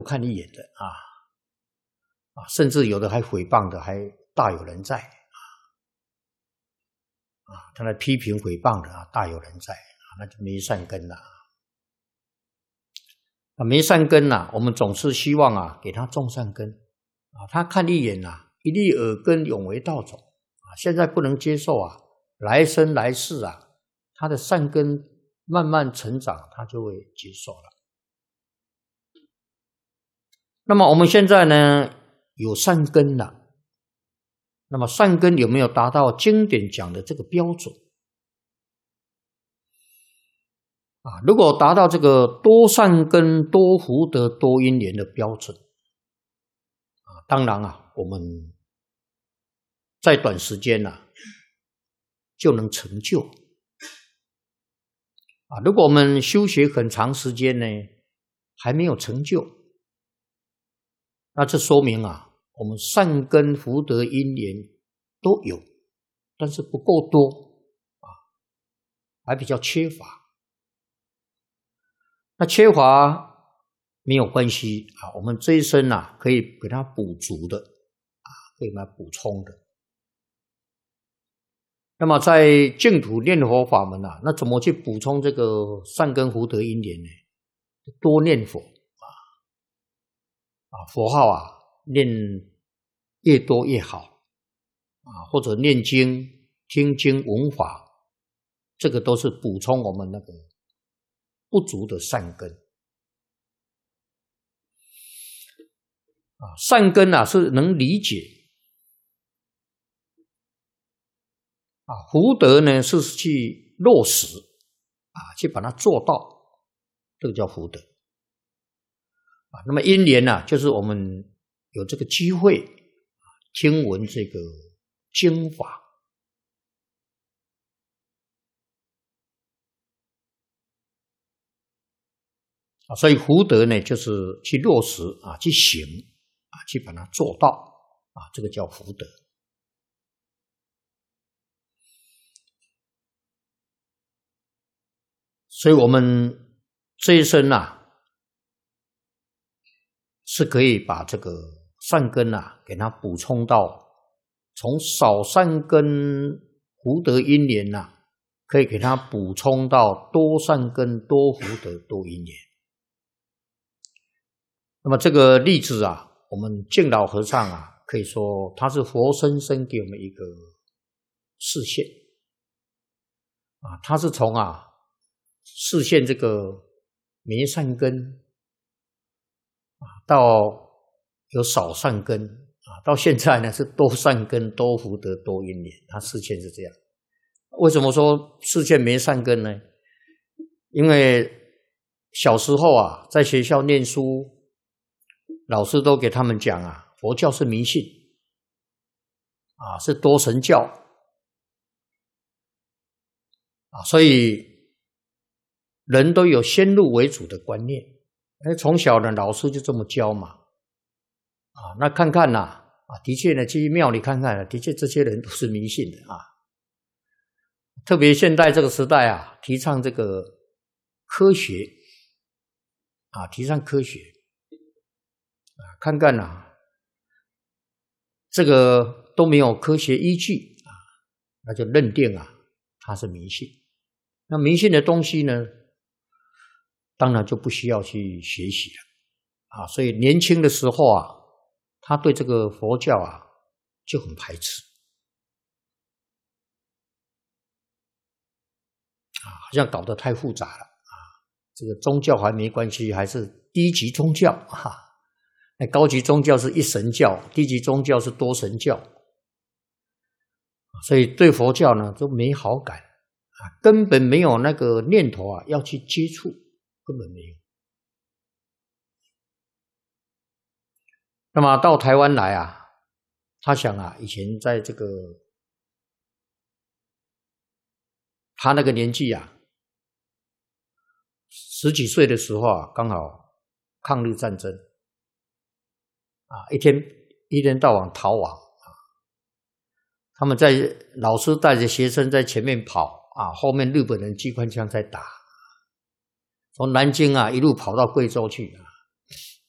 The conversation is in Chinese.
不看一眼的甚至有的还诽谤的还大有人在他来批评诽谤的大有人在那就没善根了没善根我们总是希望给他种善根他看一眼一粒耳根永为道种现在不能接受来生来世他的善根慢慢成长，他就会接受了。那么我们现在呢有善根了，那么善根有没有达到经典讲的这个标准如果达到这个多善根多福德多因缘的标准当然我们在短时间就能成就如果我们修学很长时间呢还没有成就，那这说明我们善根福德因缘都有，但是不够多还比较缺乏。那缺乏没有关系我们这一生可以给它补足的可以给它补充的。那么在净土念佛法门那怎么去补充这个善根福德因缘呢？多念佛佛号念越多越好或者念经听经闻法，这个都是补充我们那个不足的善根善根是能理解福德呢是去落实去把它做到，这个叫福德那么因缘就是我们有这个机会听闻这个经法所以福德呢就是去落实去行去把它做到这个叫福德。所以我们这一生是可以把这个善根给它补充到，从少善根福德因缘可以给它补充到多善根多福德多因缘。那么这个例子我们净老和尚可以说他是活生生给我们一个示现他是从示现这个没善根到有少善根到现在呢是多善根多福德多因缘，他示现是这样。为什么说示现没善根呢？因为小时候在学校念书，老师都给他们讲佛教是迷信是多神教所以人都有先入为主的观念，从小呢老师就这么教嘛那看看的确呢去庙里看看的确这些人都是迷信的特别现在这个时代提倡这个科学提倡科学看看这个都没有科学依据那就认定它是迷信。那迷信的东西呢当然就不需要去学习了所以年轻的时候他对这个佛教就很排斥好像搞得太复杂了这个宗教还没关系，还是低级宗教高级宗教是一神教，低级宗教是多神教所以对佛教呢都没好感根本没有那个念头要去接触，根本没有。那么到台湾来他想以前在这个他那个年纪十几岁的时候刚好抗日战争一天到晚逃亡他们老师带着学生在前面跑后面日本人机关枪在打，从南京一路跑到贵州去